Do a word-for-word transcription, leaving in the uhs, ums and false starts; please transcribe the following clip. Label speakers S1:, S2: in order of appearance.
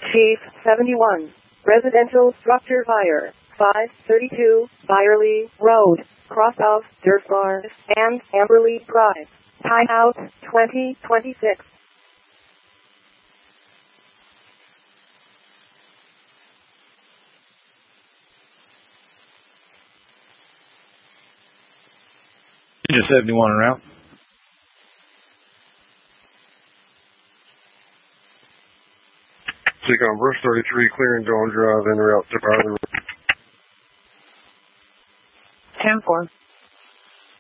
S1: Chief seventy-one. Residential structure fire. five thirty-two Byerly Road, cross of Durflar and Amberley Drive. Time out twenty twenty-six.
S2: Just seventy-one en route.
S3: Take on Bruce thirty-three, clearing Dawn Drive en route to Byerly Road.
S1: ten four.